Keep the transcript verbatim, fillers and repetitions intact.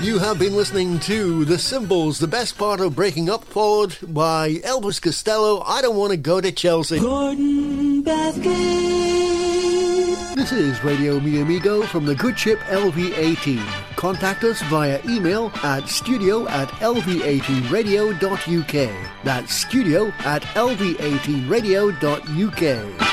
You have been listening to The Symbols, The Best Part of Breaking Up, followed by Elvis Costello, I Don't Want to Go to Chelsea. Gordon Basket. This is Radio Mi Amigo from the good ship L V eighteen. Contact us via email at studio at l v eighteen radio dot u k. That's studio at l v eighteen radio dot u k.